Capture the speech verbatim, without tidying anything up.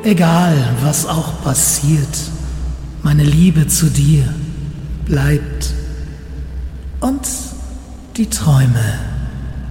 egal was auch passiert, meine Liebe zu dir bleibt und die Träume